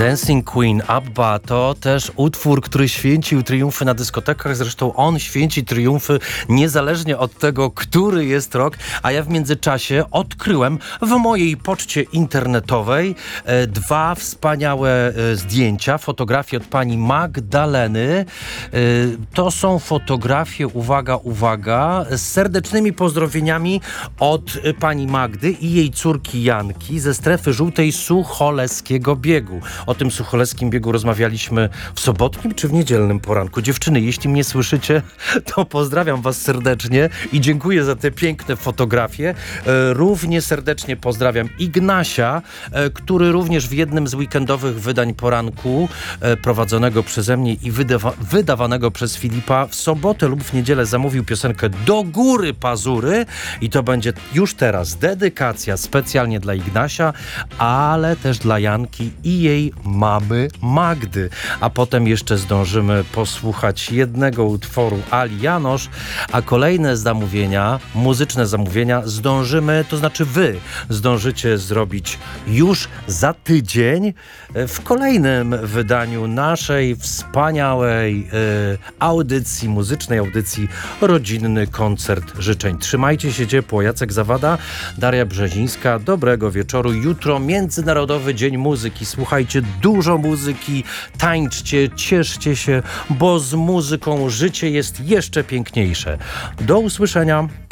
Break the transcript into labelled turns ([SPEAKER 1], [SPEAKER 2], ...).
[SPEAKER 1] Dancing Queen ABBA to też utwór, który święcił triumfy na dyskotekach. Zresztą on święci triumfy niezależnie od tego, który jest rok. A ja w międzyczasie odkryłem w mojej poczcie internetowej dwa wspaniałe zdjęcia, fotografie od pani Magdaleny. To są fotografie, uwaga, z serdecznymi pozdrowieniami od pani Magdy i jej córki Janki ze strefy żółtej Sucholeskiego Biegu. O tym Sucholeskim Biegu rozmawialiśmy w sobotnim czy w niedzielnym poranku. Dziewczyny, jeśli mnie słyszycie, to pozdrawiam was serdecznie i dziękuję za te piękne fotografie. Równie serdecznie pozdrawiam Ignasia, który również w jednym z weekendowych wydań poranku prowadzonego przeze mnie i wydawanego przez Filipa w sobotę lub w niedzielę zamówił piosenkę Do góry pazury i to będzie już teraz dedykacja specjalnie dla Ignasia, ale też dla Janki i jej mamy Magdy. A potem jeszcze zdążymy posłuchać jednego utworu Ali Janosz, a kolejne zamówienia, muzyczne zamówienia zdążymy, to znaczy wy zdążycie zrobić już za tydzień w kolejnym wydaniu naszej wspaniałej audycji, muzycznej audycji Rodzinny Koncert Życzeń. Trzymajcie się ciepło. Jacek Zawada, Daria Brzezińska. Dobrego wieczoru. Jutro Międzynarodowy Dzień Muzyki. Słuchajcie dużo muzyki, tańczcie, cieszcie się, bo z muzyką życie jest jeszcze piękniejsze. Do usłyszenia.